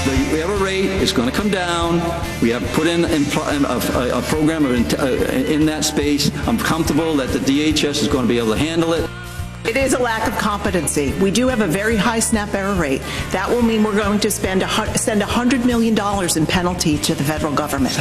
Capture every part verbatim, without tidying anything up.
The error rate is going to come down. We have put in, in a, a, a program in, uh, in that space. I'm comfortable that the D H S is going to be able to handle it. It is a lack of competency. We do have a very high SNAP error rate. That will mean we're going to spend a, send one hundred million dollars in penalty to the federal government.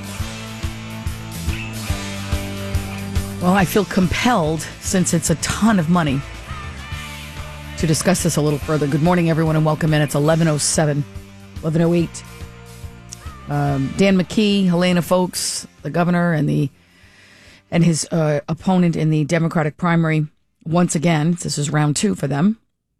Well, I feel compelled, since it's a ton of money, to discuss this a little further. Good morning, everyone, and welcome in. It's eleven oh seven, eleven oh eight. Um, Dan McKee, Helena Foulkes, the governor, and the and his uh, opponent in the Democratic primary. Once again, this is round two for them.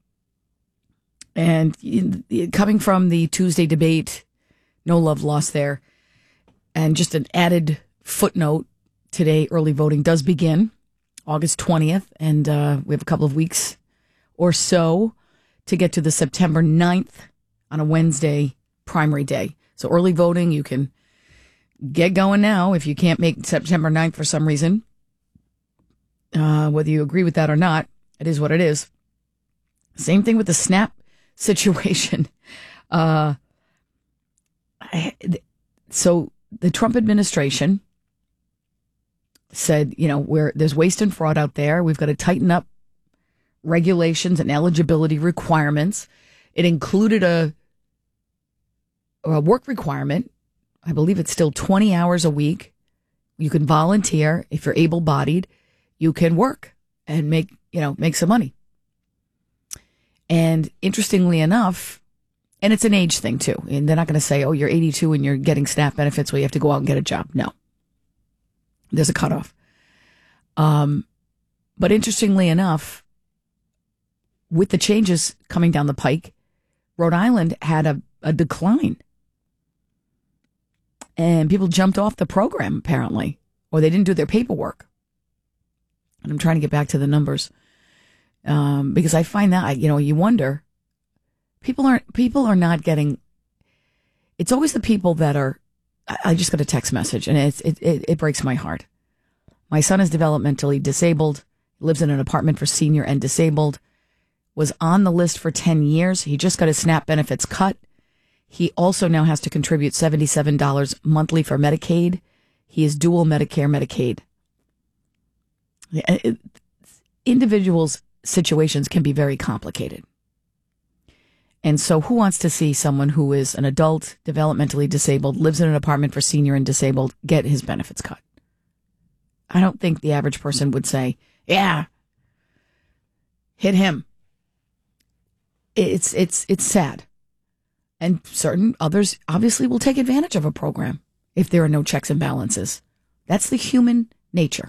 And coming from the Tuesday debate, no love lost there. And just an added footnote, today early voting does begin August twentieth. And uh, we have a couple of weeks or so to get to the September ninth on a Wednesday primary day. So early voting, you can get going now if you can't make September ninth for some reason. Uh, whether you agree with that or not, it is what it is. Same thing with the SNAP situation. Uh, I, so the Trump administration said, you know, where there's waste and fraud out there, we've got to tighten up regulations and eligibility requirements. It included a, a work requirement. I believe it's still twenty hours a week. You can volunteer if you're able-bodied. You can work and make, you know, make some money. And interestingly enough, and it's an age thing too. And they're not going to say, oh, you're eighty-two and you're getting SNAP benefits, well, you have to go out and get a job. No. There's a cutoff. Um, but interestingly enough, with the changes coming down the pike, Rhode Island had a, a decline. And people jumped off the program, apparently, or they didn't do their paperwork. And I'm trying to get back to the numbers um, because I find that, you know, you wonder, people aren't, people are not getting, it's always the people that are, I, I just got a text message and it's, it, it, it breaks my heart. My son is developmentally disabled, lives in an apartment for senior and disabled, was on the list for ten years. He just got his SNAP benefits cut. He also now has to contribute seventy-seven dollars monthly for Medicaid. He is dual Medicare, Medicaid. Individuals' situations can be very complicated. And so who wants to see someone who is an adult, developmentally disabled, lives in an apartment for senior and disabled, get his benefits cut? I don't think the average person would say, yeah, hit him. It's, it's, it's sad. And certain others obviously will take advantage of a program if there are no checks and balances. That's the human nature.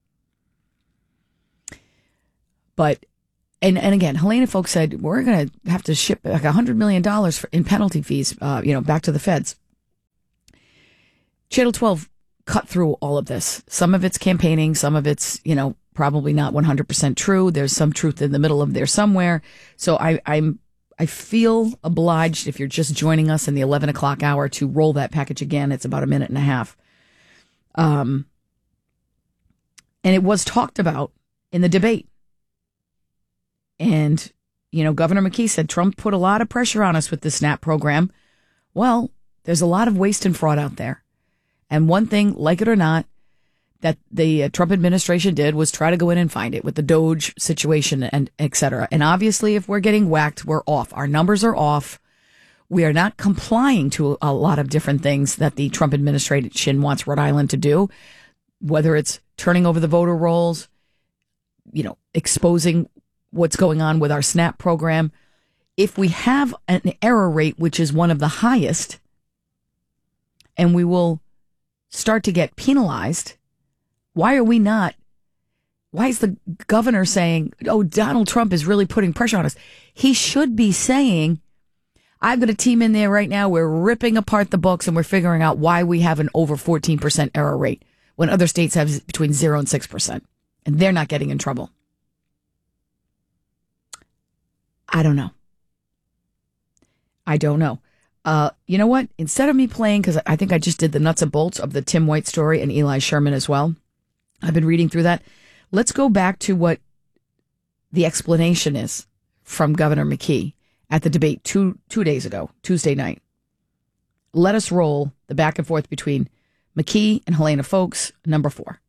But, and, and again, Helena Foulkes said, we're going to have to ship like one hundred million dollars for, in penalty fees, uh, you know, back to the feds. Channel twelve cut through all of this. Some of it's campaigning. Some of it's, you know, probably not one hundred percent true. There's some truth in the middle of there somewhere. So I, I'm, I feel obliged, if you're just joining us in the eleven o'clock hour, to roll that package again. It's about a minute and a half. Um, and it was talked about in the debate. And, you know, Governor McKee said Trump put a lot of pressure on us with the SNAP program. Well, there's a lot of waste and fraud out there. And one thing, like it or not, that the uh, Trump administration did was try to go in and find it with the Doge situation and et cetera. And obviously, if we're getting whacked, we're off. Our numbers are off. We are not complying to a lot of different things that the Trump administration wants Rhode Island to do, whether it's turning over the voter rolls, you know, exposing what's going on with our SNAP program. If we have an error rate, which is one of the highest, and we will start to get penalized, why are we not? Why is the governor saying, oh, Donald Trump is really putting pressure on us? He should be saying, I've got a team in there right now. We're ripping apart the books and we're figuring out why we have an over fourteen percent error rate when other states have between zero and six percent. And they're not getting in trouble. I don't know. I don't know. Uh, you know what? Instead of me playing, because I think I just did the nuts and bolts of the Tim White story and Eli Sherman as well. I've been reading through that. Let's go back to what the explanation is from Governor McKee at the debate two two days ago, Tuesday night. let us roll the back and forth between McKee and Helena Foulkes, number four.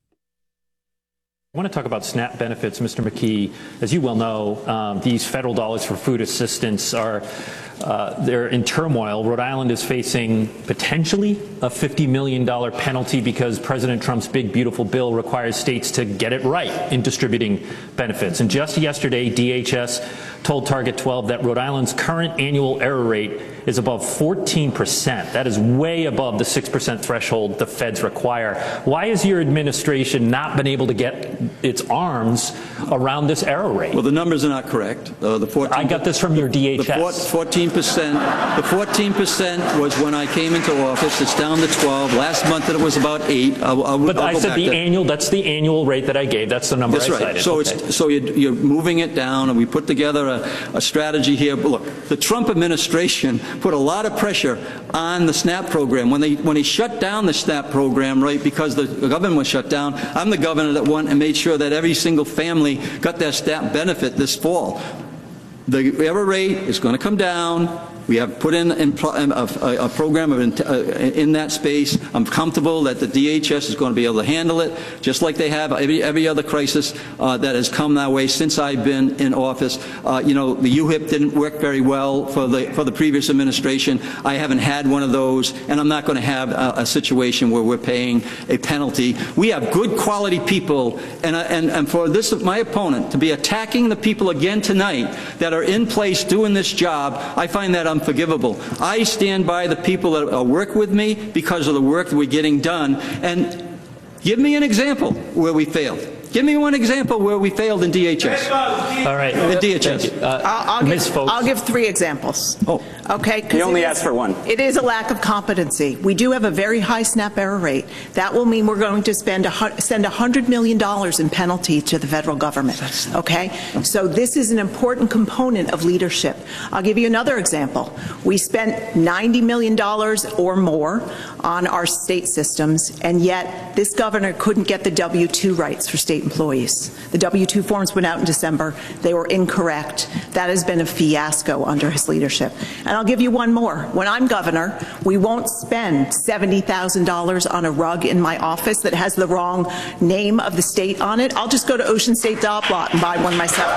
I want to talk about SNAP benefits, Mister McKee. As you well know, um, these federal dollars for food assistance are uh, they're in turmoil. Rhode Island is facing potentially a fifty million dollars penalty because President Trump's big, beautiful bill requires states to get it right in distributing benefits. And just yesterday, D H S told Target twelve that Rhode Island's current annual error rate is above fourteen percent. That is way above the six percent threshold the feds require. Why has your administration not been able to get its arms around this error rate? Well, the numbers are not correct. Uh, the fourteen I got this from your D H S. The fourteen percent, the fourteen percent was when I came into office. It's down to twelve. Last month it was about eight. I'll, I'll, but I'll I go said back the to, annual, that's the annual rate that I gave. That's the number That's I right. cited. So okay. it's so you're, you're moving it down, and we put together a, a strategy here. But look, the Trump administration put a lot of pressure on the SNAP program. When they when he shut down the SNAP program, right, because the government was shut down, I'm the governor that went and made sure that every single family got their SNAP benefit this fall. The error rate is going to come down. We have put in, in a, a, a program of in, uh, in that space. I'm comfortable that the D H S is going to be able to handle it, just like they have every, every other crisis uh, that has come that way since I've been in office. Uh, you know, the U H I P didn't work very well for the for the previous administration. I haven't had one of those, and I'm not going to have a, a situation where we're paying a penalty. We have good quality people, and and and for this my opponent to be attacking the people again tonight that are in place doing this job, I find that unforgivable. Unforgivable. I stand by the people that uh, work with me because of the work that we're getting done. And give me an example where we failed. Give me one example where we failed in D H S. All right. In D H S. Uh, I'll, I'll, Miz give, Foulkes. I'll give three examples. Oh. Okay. You only asked for one. It is a lack of competency. We do have a very high SNAP error rate. That will mean we're going to spend a, send one hundred million dollars in penalty to the federal government. Okay? So this is an important component of leadership. I'll give you another example. We spent ninety million dollars or more on our state systems, and yet this governor couldn't get the W two rights for state employees. The W two forms went out in December. They were incorrect. That has been a fiasco under his leadership. And I'll give you one more. When I'm governor, we won't spend seventy thousand dollars on a rug in my office that has the wrong name of the state on it. I'll just go to Ocean State Dot Lot and buy one myself.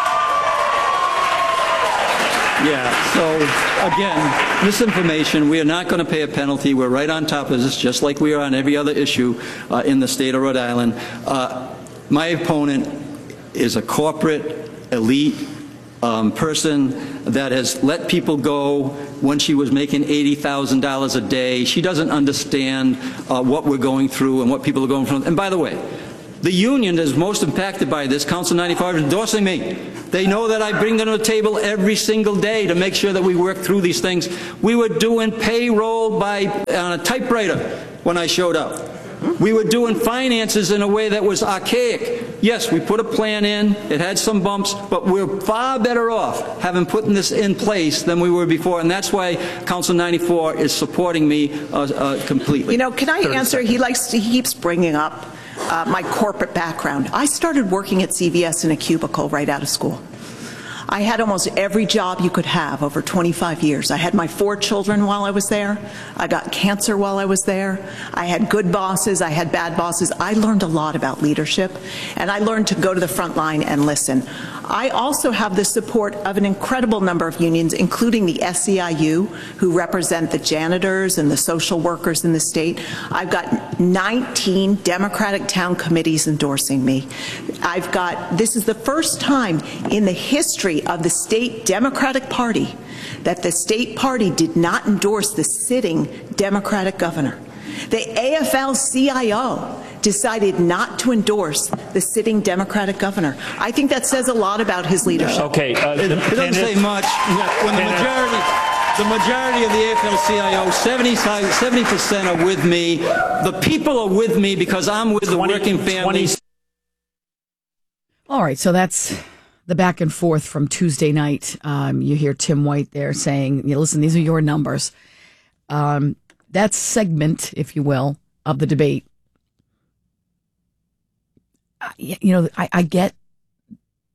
Yeah, so again, misinformation. We are not going to pay a penalty. We're right on top of this, just like we are on every other issue uh, in the state of Rhode Island. Uh, my opponent is a corporate elite um, person that has let people go when she was making eighty thousand dollars a day. She doesn't understand uh, what we're going through and what people are going through. And by the way, the union that is most impacted by this, Council ninety-five, is endorsing me. They know that I bring them to the table every single day to make sure that we work through these things. We were doing payroll by on a typewriter when I showed up. We were doing finances in a way that was archaic. Yes, we put a plan in. It had some bumps, but we're far better off having put this in place than we were before, and that's why Council ninety-four is supporting me uh, uh, completely. You know, can I answer? He likes to, he keeps bringing up uh, my corporate background. I started working at C V S in a cubicle right out of school. I had almost every job you could have over twenty-five years. I had my four children while I was there. I got cancer while I was there. I had good bosses. I had bad bosses. I learned a lot about leadership, and I learned to go to the front line and listen. I also have the support of an incredible number of unions, including the S E I U, who represent the janitors and the social workers in the state. I've got nineteen Democratic town committees endorsing me. I've got, this is the first time in the history of the state Democratic Party that the state party did not endorse the sitting Democratic governor. The A F L C I O decided not to endorse the sitting Democratic governor. I think that says a lot about his leadership. Okay. Uh, It, it doesn't say much. When the majority, the majority of the A F L C I O, seventy percent are with me. The people are with me because I'm with the working families. All right, so that's the back and forth from Tuesday night. Um, you hear Tim White there saying, "Yeah, listen, these are your numbers." Um, that segment, if you will, of the debate, uh, you know, I, I get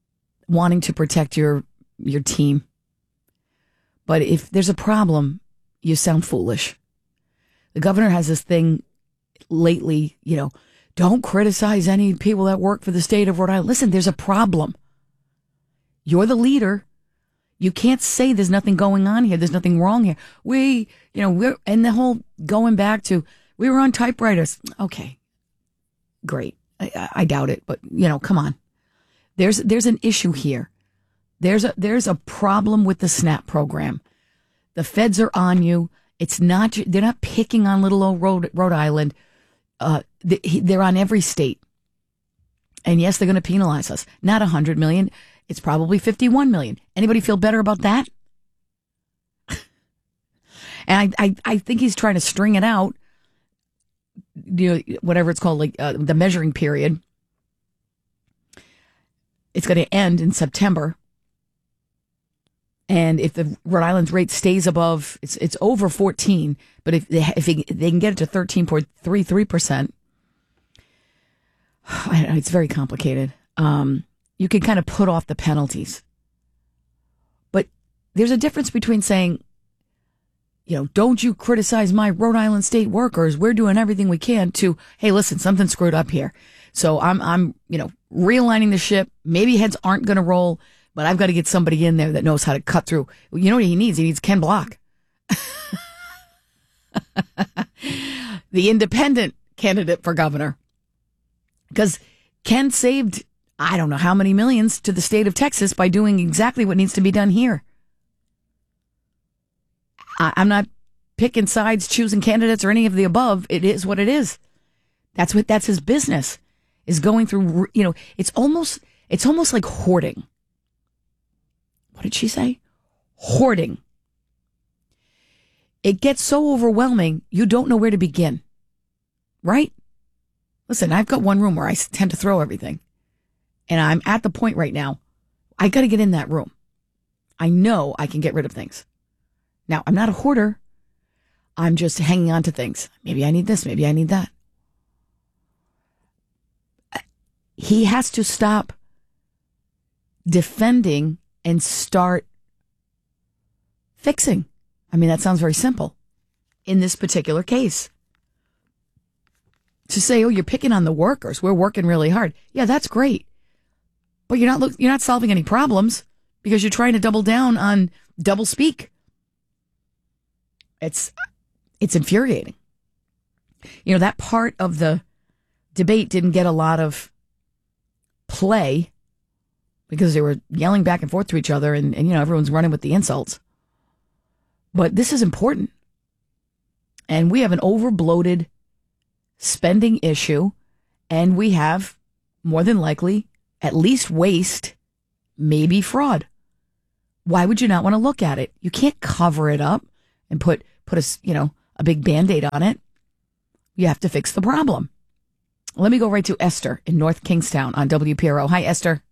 wanting to protect your your team, but if there's a problem, you sound foolish. The governor has this thing lately, you know, don't criticize any people that work for the state of Rhode Island. Listen, there's a problem. You're the leader. You can't say there's nothing going on here. There's nothing wrong here. We, you know, we're, and the whole going back to, we were on typewriters. Okay, great. I, I doubt it, but, you know, come on. There's, there's an issue here. There's a, there's a problem with the SNAP program. The feds are on you. It's not, they're not picking on little old Rhode, Rhode Island. Uh, they're on every state. And yes, they're going to penalize us. Not one hundred million. It's probably fifty-one million. Anybody feel better about that? And I, I, I think he's trying to string it out, you know, whatever it's called, like uh, the measuring period. It's going to end in September. And if the Rhode Island's rate stays above, it's it's over fourteen, but if they, if they, they can get it to thirteen point three three percent, I don't know, it's very complicated. Um, you can kind of put off the penalties. But there's a difference between saying, you know, don't you criticize my Rhode Island state workers. We're doing everything we can to, hey, listen, something screwed up here. So I'm, I'm, you know, realigning the ship. Maybe heads aren't going to roll, but I've got to get somebody in there that knows how to cut through. You know what he needs? He needs Ken Block. The independent candidate for governor. Because Ken saved, I don't know how many millions to the state of Texas by doing exactly what needs to be done here. I, I'm not picking sides, choosing candidates, or any of the above. It is what it is. That's what, that's his business, is going through, you know, it's almost, it's almost like hoarding. What did she say? Hoarding. It gets so overwhelming, you don't know where to begin. Right? Listen, I've got one room where I tend to throw everything. And I'm at the point right now, I got to get in that room. I know I can get rid of things. Now, I'm not a hoarder. I'm just hanging on to things. Maybe I need this. Maybe I need that. He has to stop defending and start fixing. I mean, that sounds very simple in this particular case. To say, oh, you're picking on the workers. We're working really hard. Yeah, that's great. But you're not look, you're not solving any problems because you're trying to double down on double speak. It's it's infuriating. You know, that part of the debate didn't get a lot of play because they were yelling back and forth to each other and, and you know, everyone's running with the insults. But this is important. And we have an over-bloated spending issue, and we have more than likely at least waste, maybe fraud. Why would you not want to look at it? You can't cover it up and put put a, you know, a big Band-Aid on it. You have to fix the problem. Let me go right to Esther in North Kingstown on W P R O. Hi, Esther.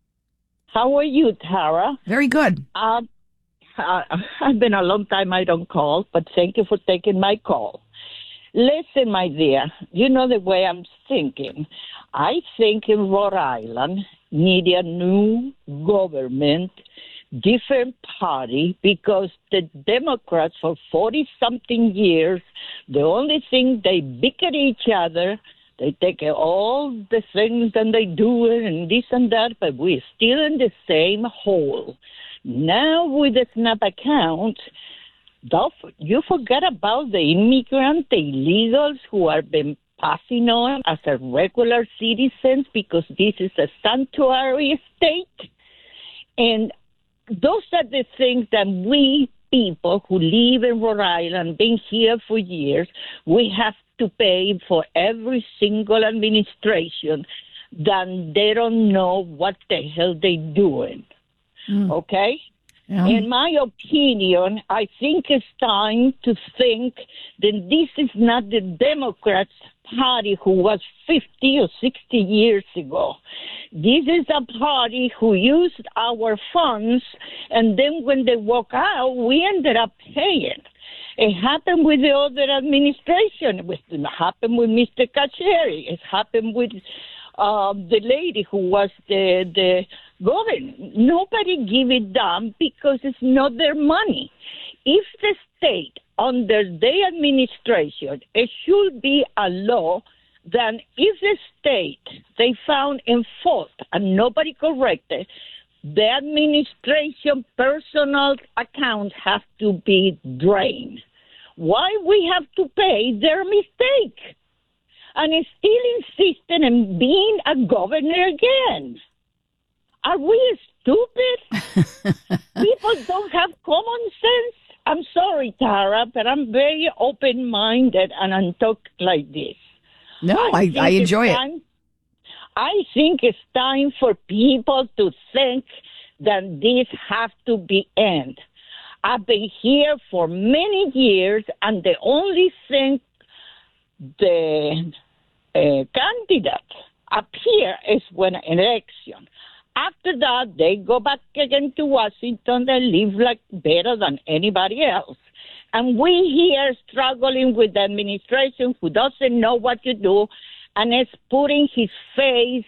How are you, Tara? Very good. Uh, uh, I've been a long time I don't call, but thank you for taking my call. Listen, my dear, you know the way I'm thinking. I think in Rhode Island need a new government, different party, because the Democrats for forty-something years, the only thing they bicker each other, they take all the things and they do it and this and that, but we're still in the same hole. Now with the SNAP account, don't, you forget about the immigrants, the illegals who are been passing on as a regular citizens because this is a sanctuary state. And those are the things that we people who live in Rhode Island, been here for years, we have to pay for every single administration that they don't know what the hell they're doing. Mm. Okay? Yeah. In my opinion, I think it's time to think that this is not the Democrats' party who was fifty or sixty years ago. This is a party who used our funds, and then when they walk out, we ended up paying. It happened with the other administration. It happened with Mister Carcieri. It happened with uh, the lady who was the, the governor. Nobody give it down because it's not their money. If the state under the administration, it should be a law that if the state they found in fault and nobody corrected, the administration personal accounts have to be drained. Why we have to pay their mistake? And it's still insisting in being a governor again. Are we stupid? People don't have common sense. I'm sorry, Tara, but I'm very open-minded and I talk like this. No, I, think I enjoy it's it. time- I think it's time for people to think that this has to be end. I've been here for many years, and the only thing the uh, candidate appear is when election. After that, they go back again to Washington. They live like better than anybody else. And we here struggling with the administration who doesn't know what to do and is putting his face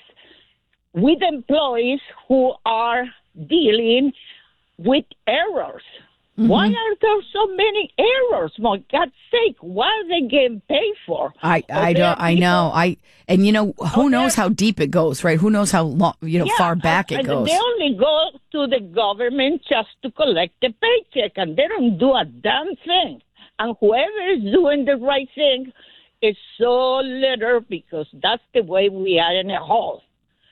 with employees who are dealing with errors. Mm-hmm. Why are there so many errors? For God's sake, what are they getting paid for? I, I don't, I know. I, and you know, who knows how deep it goes, right? Who knows how long, you know, yeah, far back and, it goes. They only go to the government just to collect the paycheck, and they don't do a damn thing. And whoever is doing the right thing is so little because that's the way we are in a hole.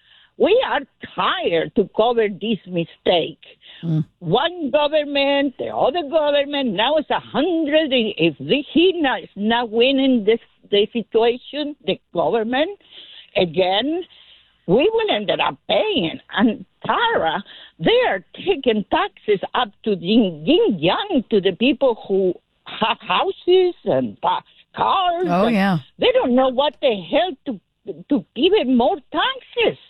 We are tired to cover this mistake. Mm. One government, the other government, now it's a hundred. If he not, is not winning this the situation, the government, again, we will end up paying. And Tara, they are taking taxes up to yin, yin yang to the people who have houses and uh, cars. Oh, and yeah. They don't know what the hell to to give it more taxes.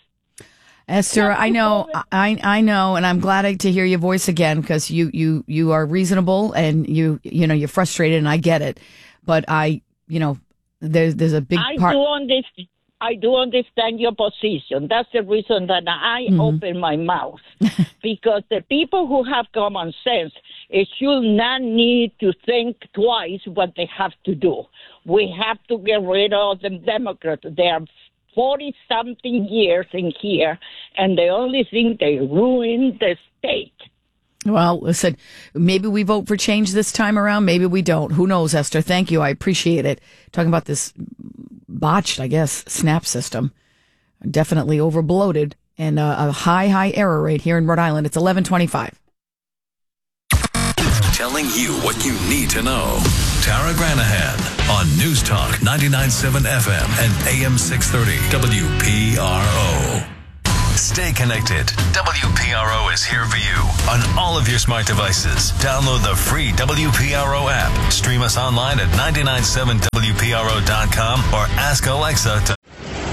Esther, I know, I I know, and I'm glad to hear your voice again because you, you, you are reasonable and you you know you're frustrated and I get it, but I you know there's there's a big I part. do understand. I do understand your position. That's the reason that I mm-hmm. open my mouth because the people who have common sense it should not need to think twice what they have to do. We have to get rid of the Democrats. They are forty-something years in here, and the only thing they ruin the state. Well, listen, maybe we vote for change this time around. Maybe we don't. Who knows, Esther? Thank you. I appreciate it. Talking about this botched, I guess, SNAP system. Definitely over bloated and a, a high, high error rate here in Rhode Island. It's eleven twenty-five. Telling you what you need to know. Tara Granahan on News Talk ninety-nine point seven F M and A M six thirty W P R O. Stay connected. W P R O is here for you on all of your smart devices. Download the free W P R O app. Stream us online at nine nine seven W P R O dot com or ask Alexa to...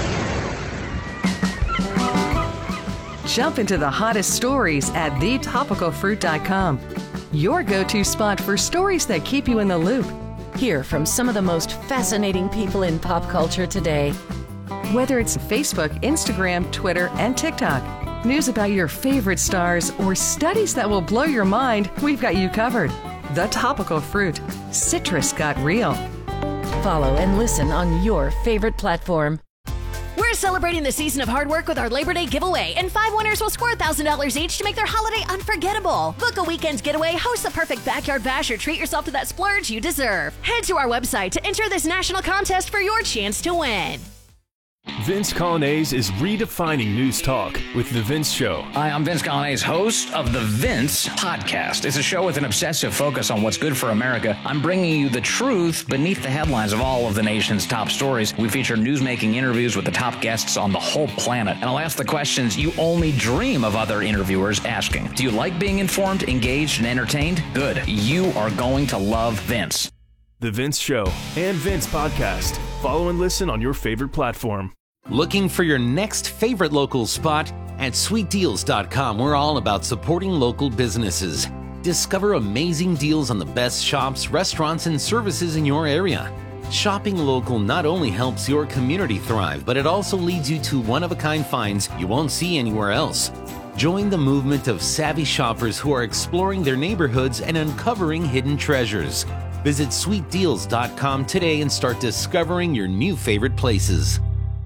Jump into the hottest stories at the topical fruit dot com. Your go-to spot for stories that keep you in the loop. Hear from some of the most fascinating people in pop culture today. Whether it's Facebook, Instagram, Twitter, and TikTok, news about your favorite stars, or studies that will blow your mind, we've got you covered. The Topical Fruit. Citrus got real. Follow and listen on your favorite platform. We're celebrating the season of hard work with our Labor Day giveaway, and five winners will score one thousand dollars each to make their holiday unforgettable. Book a weekend's getaway, host the perfect backyard bash, or treat yourself to that splurge you deserve. Head to our website to enter this national contest for your chance to win. Vince Coglianese is redefining news talk with The Vince Show. Hi, I'm Vince Coglianese, host of The Vince Podcast. It's a show with an obsessive focus on what's good for America. I'm bringing you the truth beneath the headlines of all of the nation's top stories. We feature news-making interviews with the top guests on the whole planet. And I'll ask the questions you only dream of other interviewers asking. Do you like being informed, engaged, and entertained? Good. You are going to love Vince. The Vince Show and Vince Podcast. Follow and listen on your favorite platform. Looking for your next favorite local spot? At sweet deals dot com, we're all about supporting local businesses. Discover amazing deals on the best shops, restaurants, and services in your area. Shopping local not only helps your community thrive, but it also leads you to one-of-a-kind finds you won't see anywhere else. Join the movement of savvy shoppers who are exploring their neighborhoods and uncovering hidden treasures. Visit sweet deals dot com today and start discovering your new favorite places.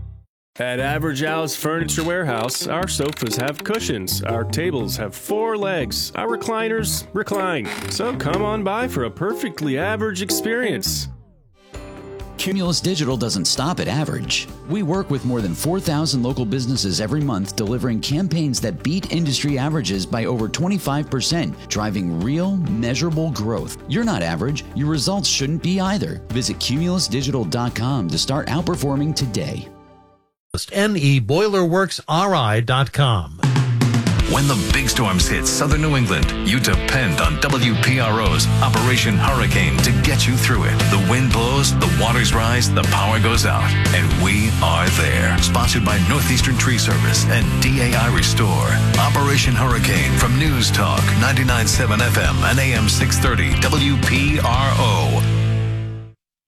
At Average Al's Furniture Warehouse, our sofas have cushions, our tables have four legs, our recliners recline. So come on by for a perfectly average experience. Cumulus Digital doesn't stop at average. We work with more than four thousand local businesses every month, delivering campaigns that beat industry averages by over twenty-five percent, driving real, measurable growth. You're not average. Your results shouldn't be either. Visit cumulus digital dot com to start outperforming today. N E Boiler Works R I dot com. When the big storms hit southern New England, you depend on W P R O's Operation Hurricane to get you through it. The wind blows, the waters rise, the power goes out, and we are there. Sponsored by Northeastern Tree Service and D A I Restore. Operation Hurricane from News Talk ninety-nine point seven F M and A M six thirty W P R O.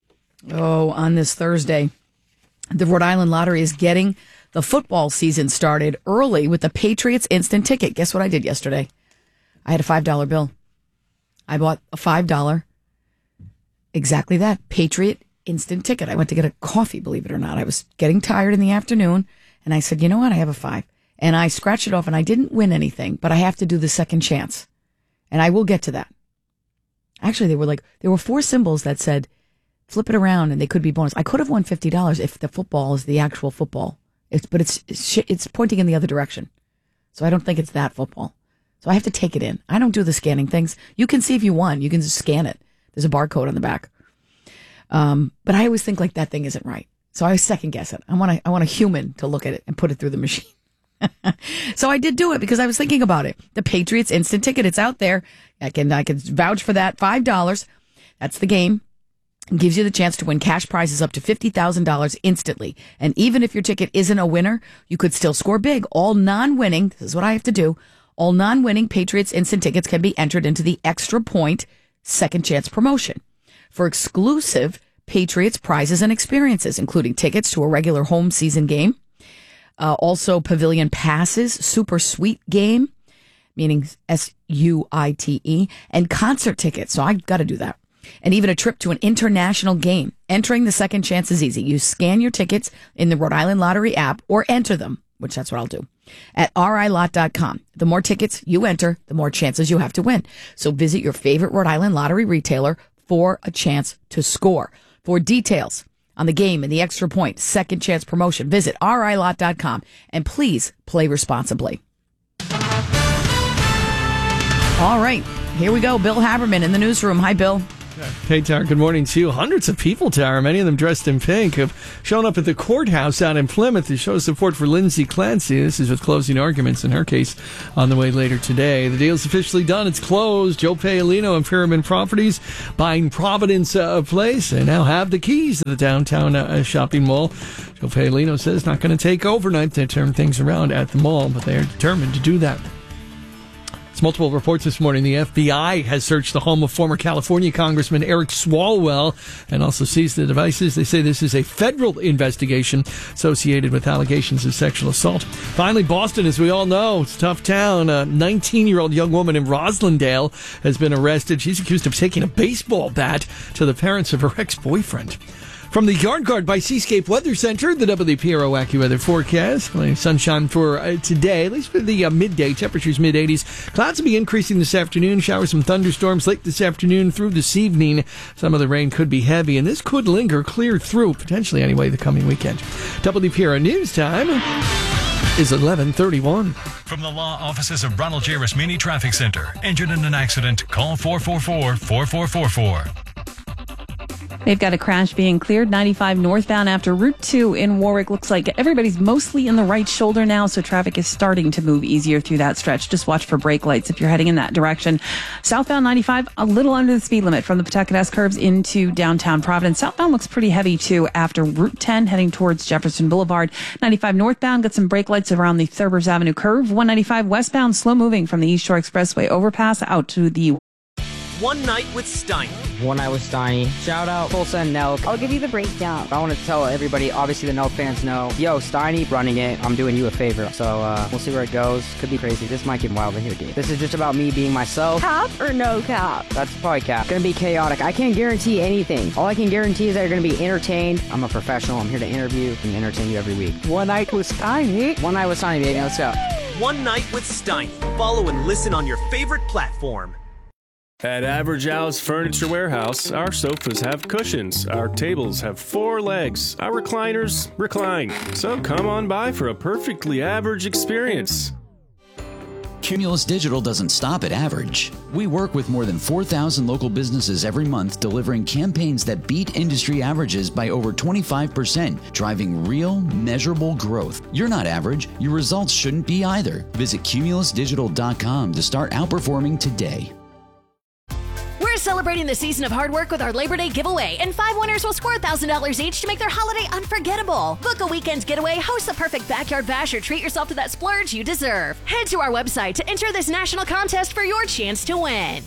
Oh, on this Thursday, the Rhode Island Lottery is getting the football season started early with the Patriots Instant Ticket. Guess what I did yesterday? I had a five dollar bill. I bought a five dollar, exactly that, Patriot Instant Ticket. I went to get a coffee, believe it or not. I was getting tired in the afternoon, and I said, you know what, I have a five. And I scratched it off, and I didn't win anything, but I have to do the second chance. And I will get to that. Actually, they were like, there were four symbols that said, flip it around, and they could be bonus. I could have won fifty dollars if the football is the actual football. It's, but it's, it's it's pointing in the other direction. So I don't think it's that football. So I have to take it in. I don't do the scanning things. You can see if you won. You can just scan it. There's a barcode on the back. Um, but I always think like that thing isn't right. So I second guess it. I want a, I want a human to look at it and put it through the machine. So I did do it because I was thinking about it. The Patriots Instant Ticket. It's out there. I can I can vouch for that. five dollars. That's the game. Gives you the chance to win cash prizes up to fifty thousand dollars instantly. And even if your ticket isn't a winner, you could still score big. All non-winning, this is what I have to do, all non-winning Patriots Instant Tickets can be entered into the Extra Point Second Chance promotion for exclusive Patriots prizes and experiences, including tickets to a regular home season game, uh, also pavilion passes, super suite game, meaning S U I T E, and concert tickets. So I've got to do that. And even a trip to an international game. Entering the second chance is easy. You scan your tickets in the Rhode Island Lottery app or enter them, which that's what I'll do, at R I lot dot com. The more tickets you enter, the more chances you have to win. So visit your favorite Rhode Island Lottery retailer for a chance to score. For details on the game and the Extra Point Second Chance promotion, visit R I lot dot com. And please play responsibly. All right, here we go. Bill Haberman in the newsroom. Hi, Bill. Hey, Tara, good morning to you. Hundreds of people, Tara, many of them dressed in pink, have shown up at the courthouse out in Plymouth to show support for Lindsay Clancy. This is with closing arguments in her case on the way later today. The deal's officially done. It's closed. Joe Paolino and Pyramid Properties buying Providence uh, Place. They now have the keys to the downtown uh, shopping mall. Joe Paolino says it's not going to take overnight to turn things around at the mall, but they are determined to do that. It's multiple reports this morning. The F B I has searched the home of former California Congressman Eric Swalwell and also seized the devices. They say this is a federal investigation associated with allegations of sexual assault. Finally, Boston, as we all know, it's a tough town. A nineteen-year-old young woman in Roslindale has been arrested. She's accused of taking a baseball bat to the parents of her ex-boyfriend. From the Yard Guard by Seascape Weather Center, the W P R O AccuWeather forecast. Sunshine for uh, today, at least for the uh, midday. Temperatures mid eighties. Clouds will be increasing this afternoon. Showers, some thunderstorms late this afternoon through this evening. Some of the rain could be heavy, and this could linger clear through, potentially anyway, the coming weekend. W P R O News Time is eleven thirty-one. From the law offices of Ronald J. Rasmini Traffic Center. Injured in an accident? Call four four four, four four four four. They've got a crash being cleared ninety-five northbound after Route two in Warwick. Looks like everybody's mostly in the right shoulder now, so traffic is starting to move easier through that stretch. Just watch for brake lights if you're heading in that direction. Southbound ninety-five, a little under the speed limit from the Pawtucket curves into downtown Providence. Southbound looks pretty heavy, too, after Route ten heading towards Jefferson Boulevard. ninety-five northbound, got some brake lights around the Thurbers Avenue curve. one ninety-five westbound, slow moving from the East Shore Expressway overpass out to the One Night with Steiny. One Night with Steiny. Shout out Full Send Nelk. I'll give you the breakdown. I want to tell everybody, obviously the Nelk fans know, yo, Steiny running it, I'm doing you a favor. So uh, we'll see where it goes. Could be crazy. This might get wild in here, dude. This is just about me being myself. Cap or no cap? That's probably cap. Gonna be chaotic. I can't guarantee anything. All I can guarantee is that you're gonna be entertained. I'm a professional. I'm here to interview and entertain you every week. One Night with Steiny. One Night with Steiny, baby. Let's go. One Night with Steiny. Follow and listen on your favorite platform. At Average Al's Furniture Warehouse, our sofas have cushions, our tables have four legs, our recliners recline. So come on by for a perfectly average experience. Cumulus Digital doesn't stop at average. We work with more than four thousand local businesses every month, delivering campaigns that beat industry averages by over twenty-five percent, driving real, measurable growth. You're not average. Your results shouldn't be either. Visit cumulus digital dot com to start outperforming today. We're celebrating the season of hard work with our Labor Day giveaway, and five winners will score one thousand dollars each to make their holiday unforgettable. Book a weekend's getaway, host the perfect backyard bash, or treat yourself to that splurge you deserve. Head to our website to enter this national contest for your chance to win.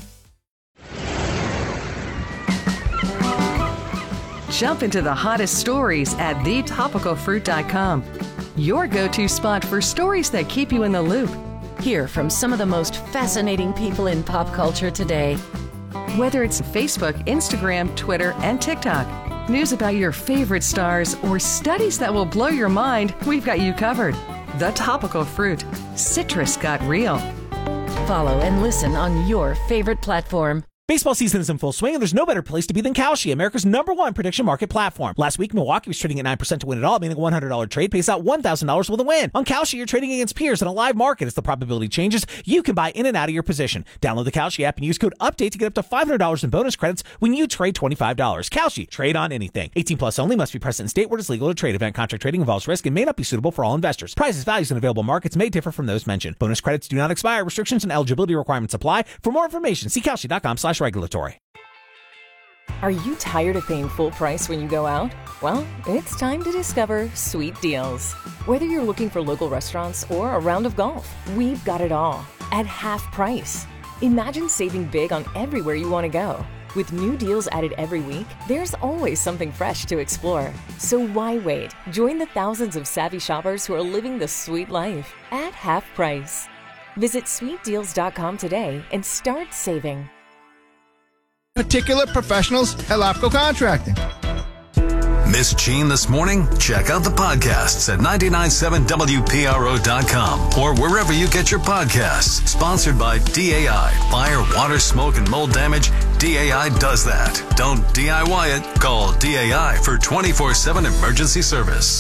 Jump into the hottest stories at the topical fruit dot com. Your go-to spot for stories that keep you in the loop. Hear from some of the most fascinating people in pop culture today. Whether it's Facebook, Instagram, Twitter, and TikTok, news about your favorite stars, or studies that will blow your mind, we've got you covered. The Topical Fruit. Citrus got real. Follow and listen on your favorite platform. Baseball season is in full swing, and there's no better place to be than Kalshi, America's number one prediction market platform. Last week, Milwaukee was trading at nine percent to win it all, meaning a one hundred dollars trade pays out one thousand dollars with a win. On Kalshi, you're trading against peers in a live market. As the probability changes, you can buy in and out of your position. Download the Kalshi app and use code UPDATE to get up to five hundred dollars in bonus credits when you trade twenty-five dollars. Kalshi, trade on anything. eighteen plus only, must be present in state where it's legal to trade. Event contract trading involves risk and may not be suitable for all investors. Prices, values, and available markets may differ from those mentioned. Bonus credits do not expire. Restrictions and eligibility requirements apply. For more information, see kalshi dot com slash regulatory. Are you tired of paying full price when you go out? Well, it's time to discover Sweet Deals. Whether you're looking for local restaurants or a round of golf, we've got it all at half price. Imagine saving big on everywhere you want to go. With new deals added every week, there's always something fresh to explore. So why wait? Join the thousands of savvy shoppers who are living the sweet life at half price. Visit sweet deals dot com today and start saving. Particular professionals at Lopco Contracting. Miss Gene this morning? Check out the podcasts at nine nine seven W P R O dot com or wherever you get your podcasts. Sponsored by D A I. Fire, water, smoke, and mold damage. D A I does that. Don't D I Y it. Call D A I for twenty-four seven emergency service.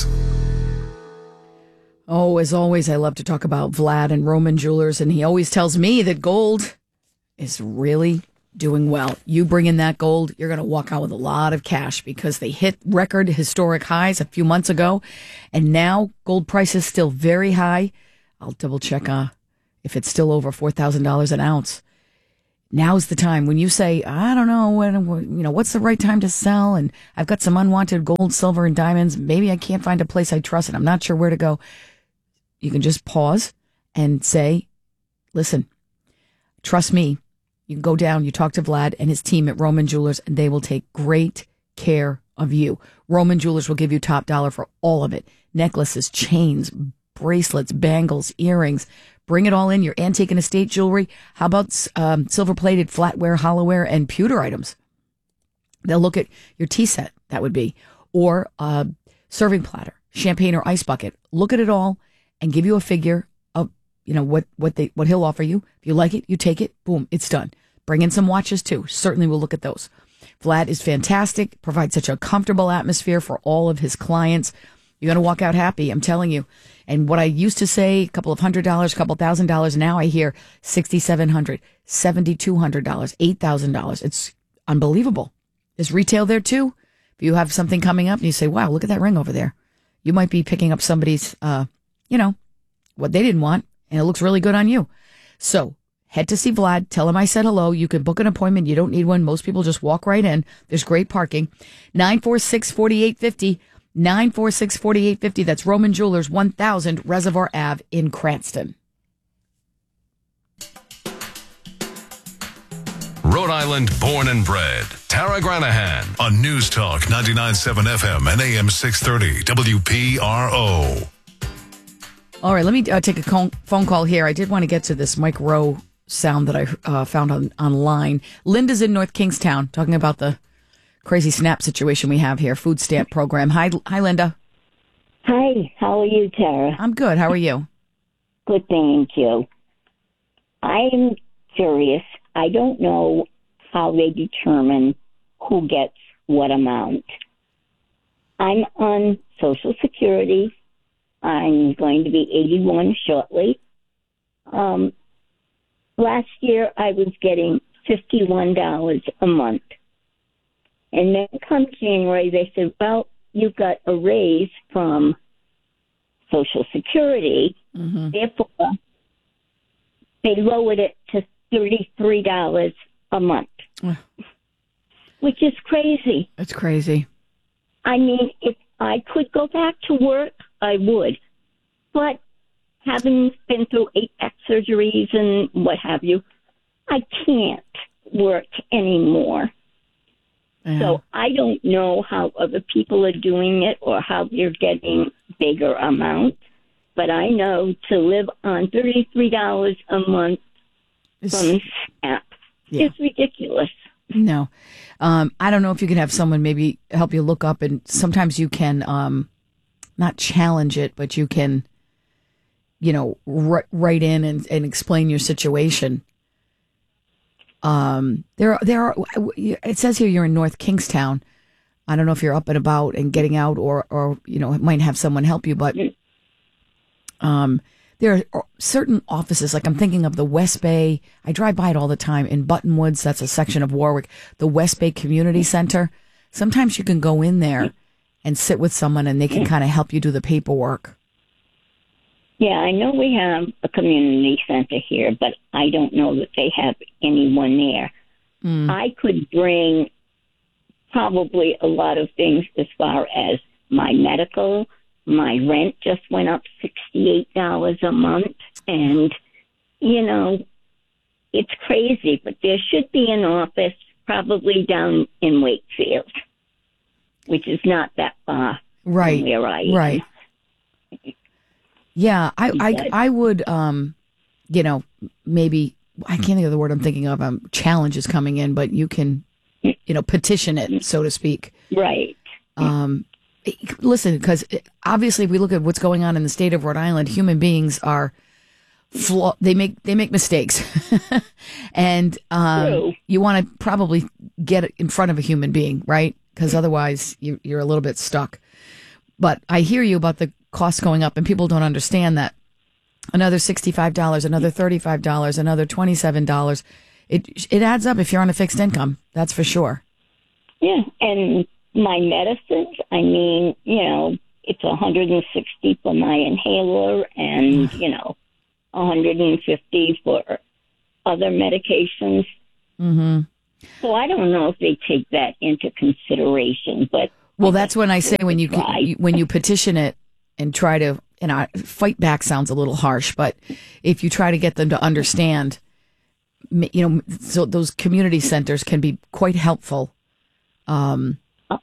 Oh, as always, I love to talk about Vlad and Roman Jewelers, and he always tells me that gold is really doing well. You bring in that gold, you're going to walk out with a lot of cash because they hit record historic highs a few months ago. And now gold price is still very high. I'll double check uh, if it's still over four thousand dollars an ounce. Now's the time when you say, I don't know, when, you know, what's the right time to sell? And I've got some unwanted gold, silver, and diamonds. Maybe I can't find a place I trust and I'm not sure where to go. You can just pause and say, listen, trust me. You can go down, you talk to Vlad and his team at Roman Jewelers, and they will take great care of you. Roman Jewelers will give you top dollar for all of it. Necklaces, chains, bracelets, bangles, earrings. Bring it all in, your antique and estate jewelry. How about um, silver-plated flatware, hollowware, and pewter items? They'll look at your tea set, that would be, or a serving platter, champagne or ice bucket. Look at it all and give you a figure of, you know, what, what they, what he'll offer you. If you like it, you take it, boom, it's done. Bring in some watches too. Certainly we'll look at those. Vlad is fantastic, provides such a comfortable atmosphere for all of his clients. You're going to walk out happy, I'm telling you. And what I used to say, a couple of hundred dollars, a couple thousand dollars, now I hear six thousand seven hundred dollars, seven thousand two hundred dollars, eight thousand dollars. It's unbelievable. There's retail there too. If you have something coming up and you say, wow, look at that ring over there. You might be picking up somebody's, uh, you know, what they didn't want, and it looks really good on you. So head to see Vlad. Tell him I said hello. You can book an appointment. You don't need one. Most people just walk right in. There's great parking. nine four six, four eight five zero. nine four six, four eight five zero. That's Roman Jewelers, one thousand Reservoir Avenue in Rhode Island born and bred. Tara Granahan on News Talk ninety-nine point seven F M and A M six thirty W P R O. All right, let me uh, take a con- phone call here. I did want to get to this Mike Rowe sound that I uh, found on online. Linda's in North Kingstown talking about the crazy SNAP situation we have here, food stamp program. Hi, hi, Linda. Hi, how are you, Tara? I'm good. How are you? Good, thank you. I'm curious. I don't know how they determine who gets what amount. I'm on Social Security. I'm going to be eighty-one shortly. Um, last year, I was getting fifty-one dollars a month. And then come January, they said, well, you got a raise from Social Security. Mm-hmm. Therefore, they lowered it to thirty-three dollars a month, which is crazy. It's crazy. I mean, if I could go back to work, I would. But having been through eight back surgeries and what have you, I can't work anymore. Yeah. So I don't know how other people are doing it or how they're getting bigger amounts. But I know to live on thirty-three dollars a month it's, from SNAP yeah. is ridiculous. No. Um, I don't know if you can have someone maybe help you look up, and sometimes you can um, not challenge it, but you can, you know, r- write in and, and explain your situation. Um, there, there are, it says here you're in North Kingstown. I don't know if you're up and about and getting out or, or, you know, it might have someone help you, but, um, there are certain offices, like I'm thinking of the West Bay. I drive by it all the time in Buttonwoods. That's a section of Warwick, the West Bay Community Center. Sometimes you can go in there and sit with someone and they can kind of help you do the paperwork. Yeah, I know we have a community center here, but I don't know that they have anyone there. Mm. I could bring probably a lot of things as far as my medical. My rent just went up sixty-eight dollars a month. And, you know, it's crazy, but there should be an office probably down in Wakefield, which is not that far right, from where I am. Right. Yeah, I, I, I would, um, you know, maybe, I can't think of the word I'm thinking of. Um, challenge is coming in, but you can, you know, petition it, so to speak. Right. Um, listen, because obviously if we look at what's going on in the state of Rhode Island, human beings are, flaw- they make they make mistakes. And um, you want to probably get it in front of a human being, right? Because otherwise you, you're a little bit stuck. But I hear you about the costs going up, and people don't understand that another sixty-five dollars, another thirty-five dollars, another twenty-seven dollars. It it adds up if you're on a fixed income. That's for sure. Yeah, and my medicines, I mean, you know, it's one hundred sixty for my inhaler and, you know, one hundred fifty for other medications. Mm-hmm. So I don't know if they take that into consideration, but well, that's when I say when you can, when you petition it and try to, you know, fight back sounds a little harsh, but if you try to get them to understand, you know, so those community centers can be quite helpful. Um,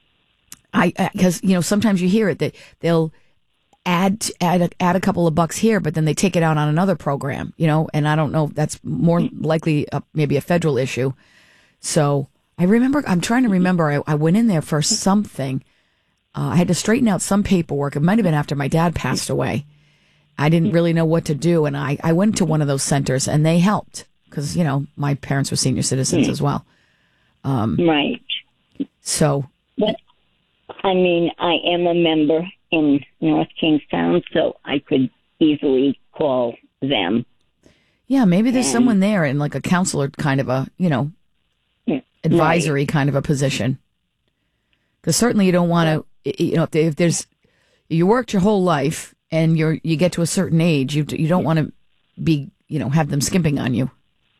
I because you know sometimes you hear it that they'll add add a, add a couple of bucks here, but then they take it out on another program, you know, and I don't know if that's more likely a, maybe a federal issue. So I remember, I'm trying to remember, I, I went in there for something. Uh, I had to straighten out some paperwork. It might have been after my dad passed away. I didn't really know what to do, and I, I went to one of those centers, and they helped because, you know, my parents were senior citizens as well. Um, right. So. But, I mean, I am a member in North Kingstown, so I could easily call them. Yeah, maybe there's and, someone there in like a counselor kind of a, you know, advisory right. kind of a position. Because certainly you don't want to, you know, if, if there's, you worked your whole life and you're, you get to a certain age, you you don't want to be, you know, have them skimping on you.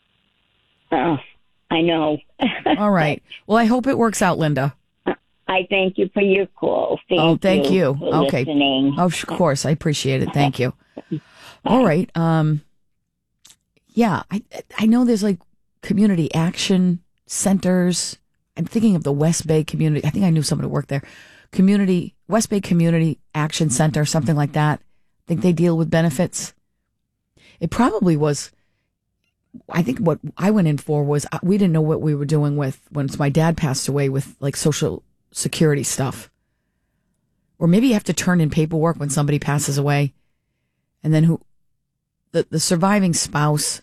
Oh, I know. All right. Well, I hope it works out, Linda. I thank you for your call. Thank oh, thank you. you for okay. listening. Oh, of course. I appreciate it. Thank you. All right. Um, yeah, I I know there's like community action centers. I'm thinking of the West Bay Community. I think I knew someone who worked there. Community, West Bay Community Action Center, something like that. I think they deal with benefits. It probably was, I think what I went in for was, we didn't know what we were doing with, once my dad passed away, with like Social Security stuff. Or maybe you have to turn in paperwork when somebody passes away. And then who, the, the surviving spouse,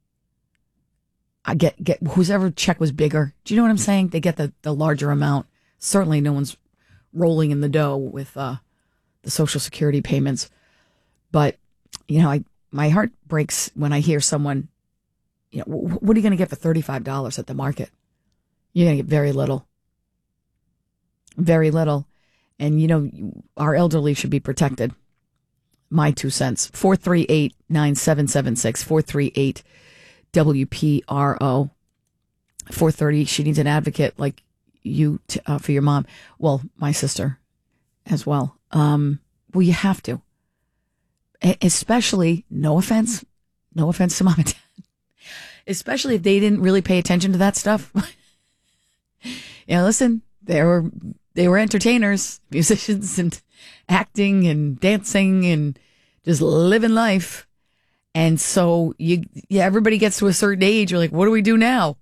I get, get whoever check was bigger. Do you know what I'm saying? They get the, the larger amount. Certainly no one's rolling in the dough with uh, the Social Security payments. But, you know, I, my heart breaks when I hear someone, you know, what are you going to get for thirty-five dollars at the market? You're going to get very little. Very little. And, you know, our elderly should be protected. My two cents. four three eight, nine seven seven six, four three eight W P R O. four thirty, she needs an advocate like you t- uh, for your mom. Well, my sister as well. Um, well, you have to. A- especially, no offense, no offense to mom and dad. Especially if they didn't really pay attention to that stuff. You know, listen, they were they were entertainers, musicians, and acting and dancing and just living life. And so you, yeah, everybody gets to a certain age. You're like, what do we do now?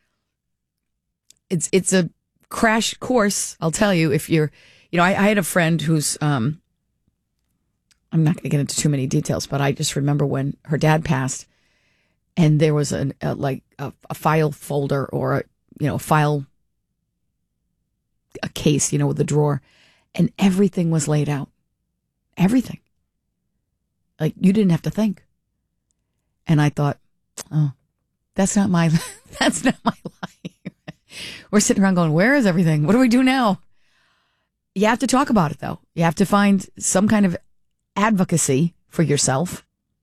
It's it's a crash course. I'll tell you. If you're, you know, I, I had a friend who's, um, I'm not going to get into too many details, but I just remember when her dad passed. And there was a, a like a, a file folder or a, you know, file, a case, you know, with the drawer, and everything was laid out. Everything. Like you didn't have to think. And I thought, oh, that's not my, that's not my life. We're sitting around going, where is everything? What do we do now? You have to talk about it though. You have to find some kind of advocacy for yourself.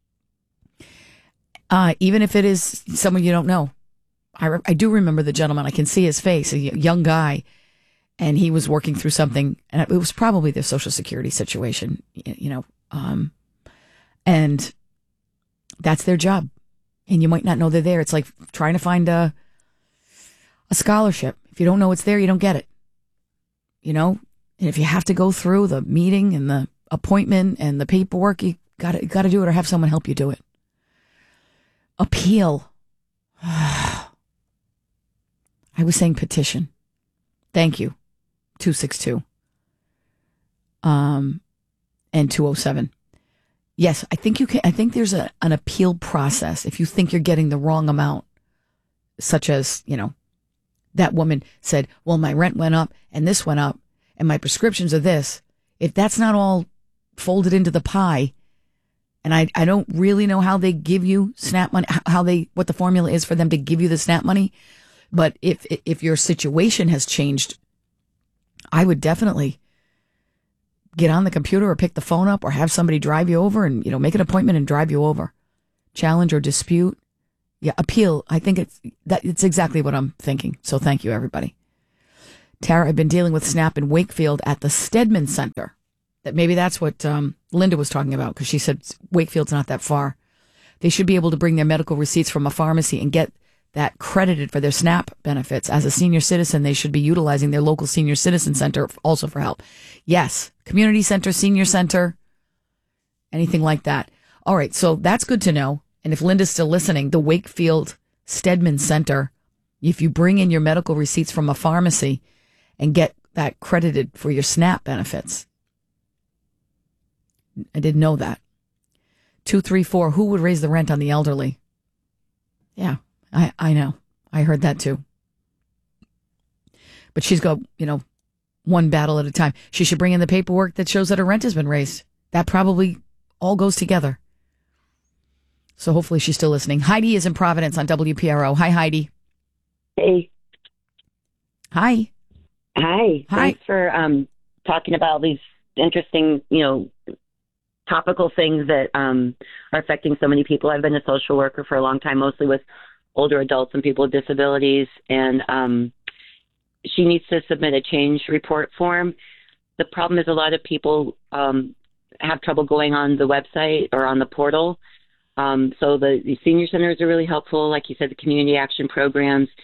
Uh, even if it is someone you don't know. I, re- I do remember the gentleman. I can see his face, a young guy, and he was working through something, and it was probably the Social Security situation, you know, um, and that's their job. And you might not know they're there. It's like trying to find a, a scholarship. If you don't know it's there, you don't get it. You know, and if you have to go through the meeting and the appointment and the paperwork, you got to got to do it or have someone help you do it. Appeal. I was saying petition. Thank you. two six two. Um, and two oh seven. Yes, I think you can. I think there's a, an appeal process if you think you're getting the wrong amount, such as, you know, that woman said, well, my rent went up and this went up and my prescriptions are this. If that's not all folded into the pie, and I, I don't really know how they give you SNAP money, how they, what the formula is for them to give you the SNAP money. But if, if your situation has changed, I would definitely get on the computer or pick the phone up or have somebody drive you over and, you know, make an appointment and drive you over. Challenge or dispute. Yeah. Appeal. I think it's that it's exactly what I'm thinking. So thank you, everybody. Tara, I've been dealing with SNAP in Wakefield at the Stedman Center. That maybe that's what um, Linda was talking about, because she said Wakefield's not that far. They should be able to bring their medical receipts from a pharmacy and get that credited for their SNAP benefits. As a senior citizen, they should be utilizing their local senior citizen center also for help. Yes, community center, senior center, anything like that. All right, so that's good to know. And if Linda's still listening, the Wakefield Stedman Center, if you bring in your medical receipts from a pharmacy and get that credited for your SNAP benefits. I didn't know that. Two, three, four. Who would raise the rent on the elderly? Yeah, I, I know. I heard that too. But she's got, you know, one battle at a time. She should bring in the paperwork that shows that her rent has been raised. That probably all goes together. So hopefully she's still listening. Heidi is in Providence on W P R O. Hi, Heidi. Hey. Hi. Hi. Hi. Thanks for um, talking about these interesting, you know, topical things that um, are affecting so many people. I've been a social worker for a long time, mostly with older adults and people with disabilities. And um, she needs to submit a change report form. The problem is a lot of people um, have trouble going on the website or on the portal. Um, so the, the senior centers are really helpful. Like you said, the community action programs.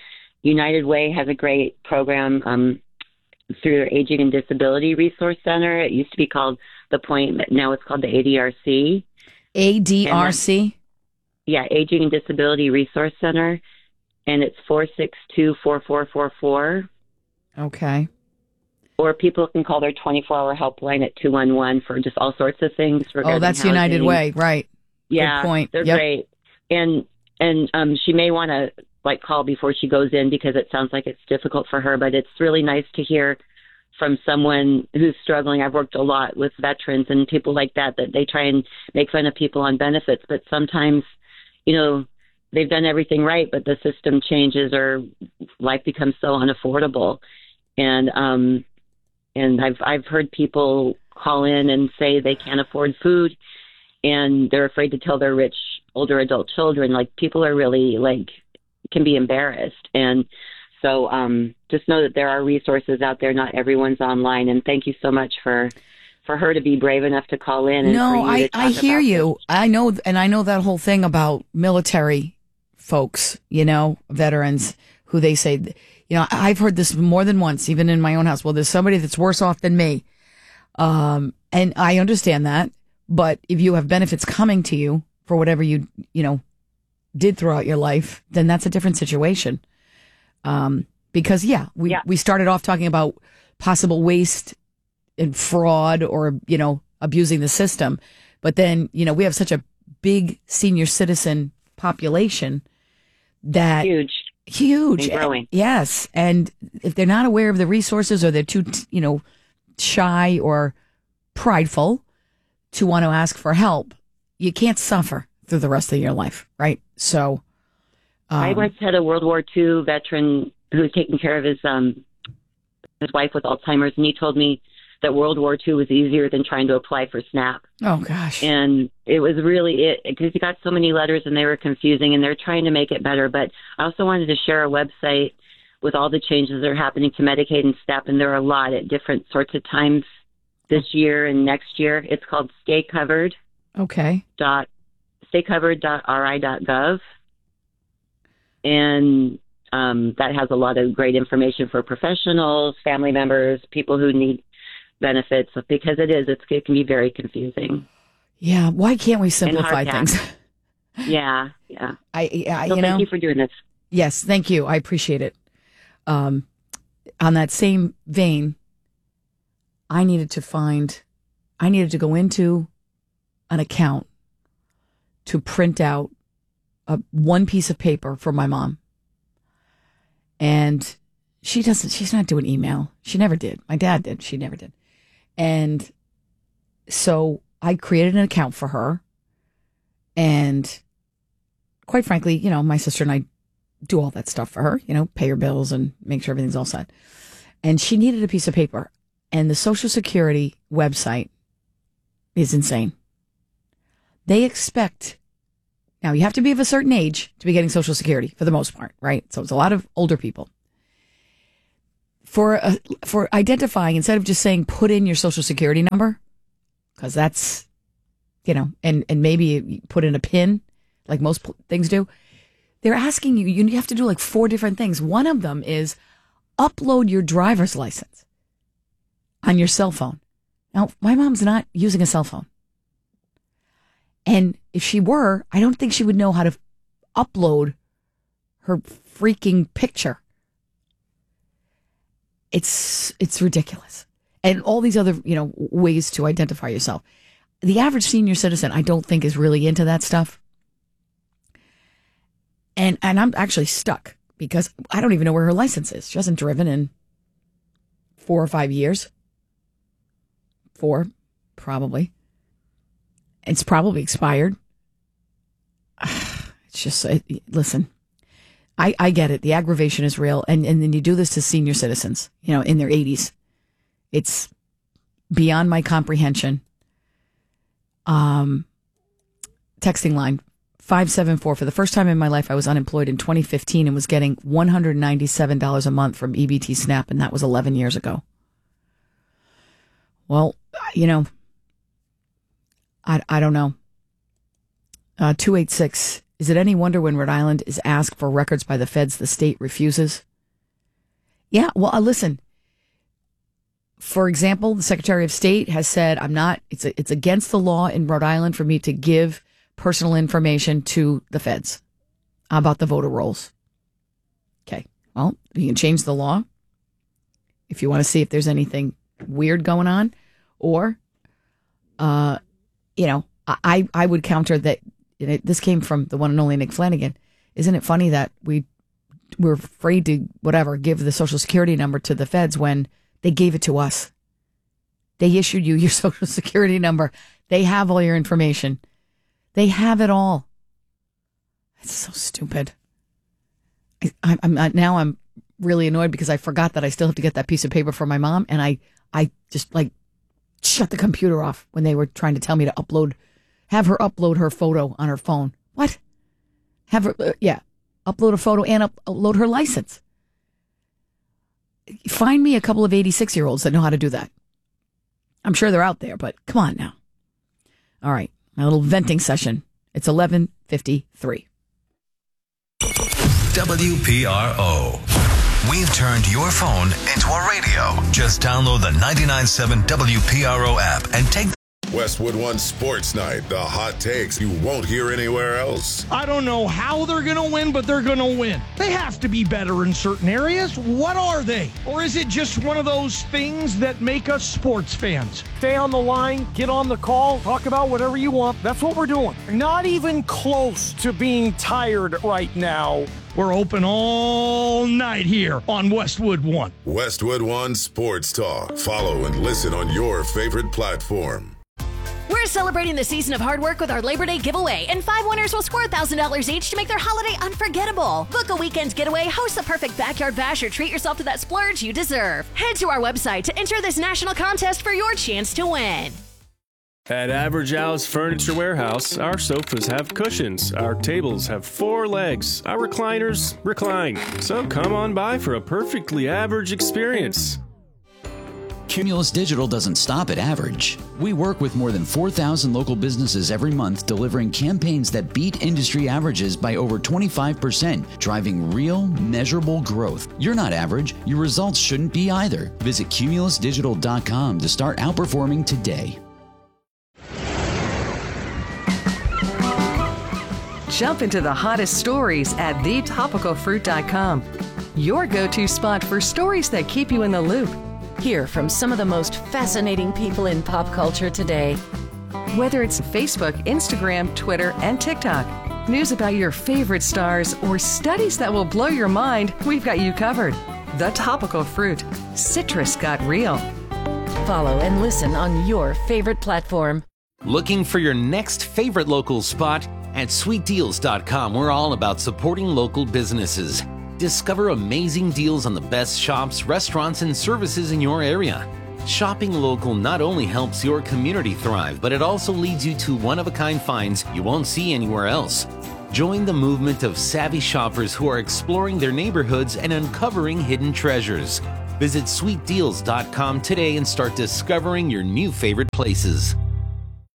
United Way has a great program um, through their Aging and Disability Resource Center. It used to be called The Point, but now it's called the A D R C. A D R C? Yeah, Aging and Disability Resource Center. And it's four six two, four four four four. Okay. Or people can call their twenty-four hour helpline at two one one for just all sorts of things. Oh, that's housing. United Way, right. Yeah, good point. They're yep. great. And and um, she may want to like call before she goes in because it sounds like it's difficult for her, but it's really nice to hear from someone who's struggling. I've worked a lot with veterans and people like that, that they try and make fun of people on benefits, but sometimes, you know, they've done everything right, but the system changes or life becomes so unaffordable. And, um, and I've, I've heard people call in and say they can't afford food and they're afraid to tell their rich, older adult children. Like, people are really like, can be embarrassed. And so, um, just know that there are resources out there. Not everyone's online. And thank you so much for, for her to be brave enough to call in. And no, for you I, to talk I hear about you. this. I know. And I know that whole thing about military folks, you know, veterans who they say, you know, I've heard this more than once, even in my own house. Well, there's somebody that's worse off than me. Um, and I understand that. But if you have benefits coming to you for whatever you, you know, did throughout your life, then that's a different situation. Um, because yeah, we, Yeah. we started off talking about possible waste and fraud or, you know, abusing the system. But then, you know, we have such a big senior citizen population that Huge. huge. And growing. Yes. And if they're not aware of the resources or they're too, you know, shy or prideful to want to ask for help, you can't suffer through the rest of your life. Right. So, um, I once had a World War Two veteran who was taking care of his, um, his wife with Alzheimer's. And he told me that World War Two was easier than trying to apply for SNAP. oh gosh. And it was really it because he got so many letters and they were confusing and they're trying to make it better. But I also wanted to share a website with all the changes that are happening to Medicaid and SNAP. And there are a lot at different sorts of times this year and next year. It's called Stay Covered. Okay. Dot, stay covered dot r i dot gov. And um, that has a lot of great information for professionals, family members, people who need benefits, because it is, it's, it can be very confusing. Yeah. Why can't we And simplify hard to things? access. Yeah, yeah. I, yeah, So you thank know, you for doing this. yes, thank you. I appreciate it. Um, on that same vein, I needed to find, I needed to go into an account to print out a one piece of paper for my mom. And she doesn't, she's not doing email. She never did. My dad did. She never did. And so I created an account for her. And quite frankly, you know, my sister and I do all that stuff for her, you know, pay her bills and make sure everything's all set. And she needed a piece of paper. And the Social Security website is insane. They expect, now you have to be of a certain age to be getting Social Security for the most part, right? So it's a lot of older people. For uh, for identifying, instead of just saying put in your Social Security number, because that's, you know, and, and maybe you put in a PIN, like most pl- things do, they're asking you, you have to do like four different things. One of them is upload your driver's license on your cell phone. Now, my mom's not using a cell phone. And if she were, I don't think she would know how to upload her freaking picture. It's it's ridiculous. And all these other, you know, ways to identify yourself. The average senior citizen, I don't think, is really into that stuff. And and I'm actually stuck because I don't even know where her license is. She hasn't driven in four or five years. Four, probably. It's probably expired. It's just, listen, I, I get it. The aggravation is real. And, and then you do this to senior citizens, you know, in their eighties. It's beyond my comprehension. Um, texting line five seven four. For the first time in my life, I was unemployed in twenty fifteen and was getting one hundred ninety-seven dollars a month from E B T SNAP. And that was eleven years ago. Well, you know, I, I don't know. Uh, two eight six. Is it any wonder when Rhode Island is asked for records by the feds, the state refuses? Yeah, well, uh, listen. For example, the Secretary of State has said, I'm not, it's a, it's against the law in Rhode Island for me to give personal information to the feds about the voter rolls. Okay, well, you can change the law if you want to see if there's anything weird going on, or, uh, you know, I, I would counter that, and it, this came from the one and only Nick Flanagan. Isn't it funny that we we're afraid to, whatever, give the Social Security number to the feds when they gave it to us? They issued you your Social Security number. They have all your information. They have it all. It's so stupid. I, I'm, I'm not, now I'm really annoyed because I forgot that I still have to get that piece of paper from my mom, and I, I just like shut the computer off when they were trying to tell me to upload, have her upload her photo on her phone. What? Have her, uh, yeah, upload a photo and up, upload her license. Find me a couple of eighty-six-year-olds that know how to do that. I'm sure they're out there, but come on now. All right, my little venting session. It's eleven fifty-three. W P R O. We've turned your phone into a radio. Just download the ninety-nine point seven W P R O app and take Westwood One Sports Night. The hot takes you won't hear anywhere else. I don't know how they're going to win, but they're going to win. They have to be better in certain areas. What are they? Or is it just one of those things that make us sports fans? Stay on the line, get on the call, talk about whatever you want. That's what we're doing. Not even close to being tired right now. We're open all night here on Westwood One. Westwood One Sports Talk. Follow and listen on your favorite platform. We're celebrating the season of hard work with our Labor Day giveaway, and five winners will score one thousand dollars each to make their holiday unforgettable. Book a weekend's getaway, host the perfect backyard bash, or treat yourself to that splurge you deserve. Head to our website to enter this national contest for your chance to win. At Average Al's Furniture Warehouse, our sofas have cushions, our tables have four legs, our recliners recline. So come on by for a perfectly average experience. Cumulus Digital doesn't stop at average. We work with more than four thousand local businesses every month, delivering campaigns that beat industry averages by over twenty-five percent, driving real, measurable growth. You're not average. Your results shouldn't be either. Visit cumulus digital dot com to start outperforming today. Jump into the hottest stories at the topical fruit dot com. Your go-to spot for stories that keep you in the loop. Hear from some of the most fascinating people in pop culture today. Whether it's Facebook, Instagram, Twitter, and TikTok, news about your favorite stars, or studies that will blow your mind, we've got you covered. The Topical Fruit. Citrus got real. Follow and listen on your favorite platform. Looking for your next favorite local spot? At sweet deals dot com, we're all about supporting local businesses. Discover amazing deals on the best shops, restaurants, and services in your area. Shopping local not only helps your community thrive, but it also leads you to one-of-a-kind finds you won't see anywhere else. Join the movement of savvy shoppers who are exploring their neighborhoods and uncovering hidden treasures. Visit sweet deals dot com today and start discovering your new favorite places.